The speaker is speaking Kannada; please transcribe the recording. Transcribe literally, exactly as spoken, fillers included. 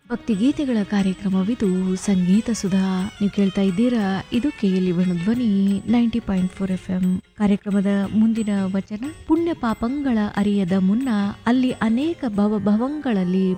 ಭಕ್ತಿಗೀತೆಗಳ ಕಾರ್ಯಕ್ರಮವಿದು ಸಂಗೀತ ಸುಧಾ. ನೀವು ಕೇಳ್ತಾ ಇದ್ದೀರಾ, ಇದು ಕೆಎಲ್ಇ ಧ್ವನಿ ninety point four F M. ಕಾರ್ಯಕ್ರಮದ ಮುಂದಿನ ವಚನ: ಪುಣ್ಯ ಪಾಪಂಗಳ ಅರಿಯದ ಮುನ್ನ ಅಲ್ಲಿ ಅನೇಕ ಭವ ಭವಂಗಳಲ್ಲಿ